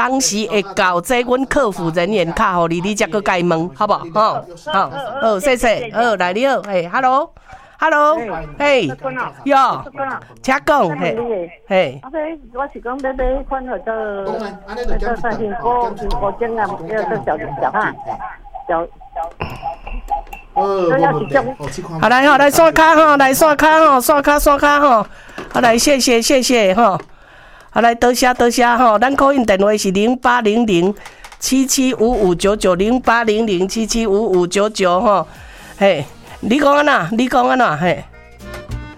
当时会到这阮客服人员卡互你才搁甲伊问，好不好？好，好，谢谢，好，来你好，嘿 ，hello，嘿，哟，请讲，嘿， 我是讲要买款叫做算苹果精啊，叫做小汉， 好来刷卡吼，来刷卡吼，好来谢谢吼，好来多谢吼，咱call in电话是08007755990800775599吼，嘿，你讲安那嘿。